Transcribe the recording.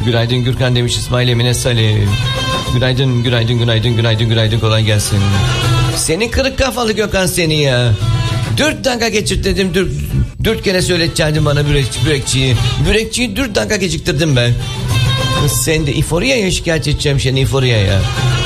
Günaydın Gürkan demiş İsmail Emine Salih. Günaydın kolay gelsin. Seni kırık kafalı Gökhan seni ya. 4 dakika geçirt dedim, 4 kere söyletecektin bana börekçiyi. Börekçiyi 4 dakika geciktirdim ben. Sen de İforia'ya şikayet edeceğim seni İforia'ya.